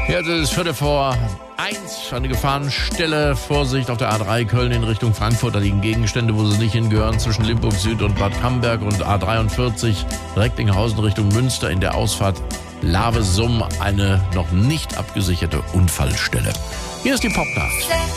Jetzt ist es 1:45, eine Gefahrenstelle. Vorsicht auf der A3 Köln in Richtung Frankfurt. Da liegen Gegenstände, wo sie nicht hingehören, zwischen Limburg Süd und Bad Camberg, und A43 Recklinghausen Richtung Münster in der Ausfahrt Lavesum eine noch nicht abgesicherte Unfallstelle. Hier ist die Popnacht.